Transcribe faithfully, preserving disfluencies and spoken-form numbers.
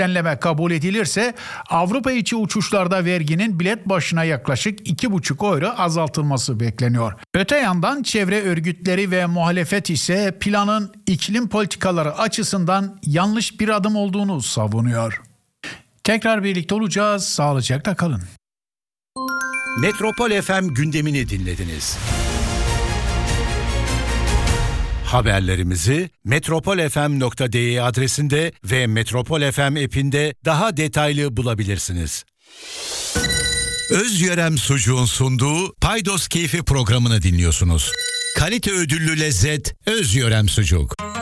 Düzenleme kabul edilirse Avrupa içi uçuşlarda verginin bilet başına yaklaşık iki buçuk euro azaltılması bekleniyor. Öte yandan çevre örgütleri ve muhalefet ise planın iklim politikaları açısından yanlış bir adım olduğunu savunuyor. Tekrar birlikte olacağız. Sağlıcakla kalın. Metropol F M gündemini dinlediniz. Haberlerimizi metropol f m nokta d e adresinde ve Metropol F M app'inde daha detaylı bulabilirsiniz. Özyörem Sucuğun sunduğu Paydos Keyfi programını dinliyorsunuz. Kalite ödüllü lezzet Özyörem Sucuk.